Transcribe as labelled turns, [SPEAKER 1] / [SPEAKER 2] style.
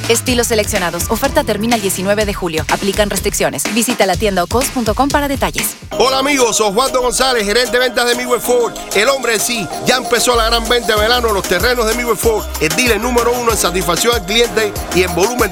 [SPEAKER 1] Estilos seleccionados. Oferta termina el 19 de julio. Aplican restricciones. Visita la tienda ocos.com para detalles.
[SPEAKER 2] Hola amigos, soy Osvaldo González, gerente de ventas de Midway Ford. El hombre en sí, ya empezó la gran venta de verano en los terrenos de Midway Ford. El dealer número 1 en satisfacción al cliente y en volumen de